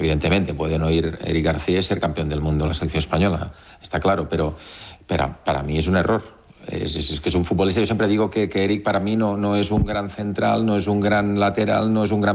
Evidentemente, puede no ir Eric García y ser campeón del mundo en la selección española, está claro, pero para mí es un error. Es que es un futbolista. Yo siempre digo que Eric para mí no es un gran central, no es un gran lateral, no es un gran